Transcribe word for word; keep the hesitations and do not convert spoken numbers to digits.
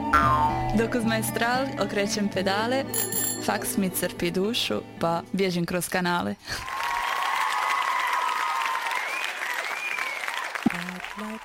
Dok uz Maestral okrećem pedale, faks mi crpi dušu, pa bježim kroz kanale. Bad like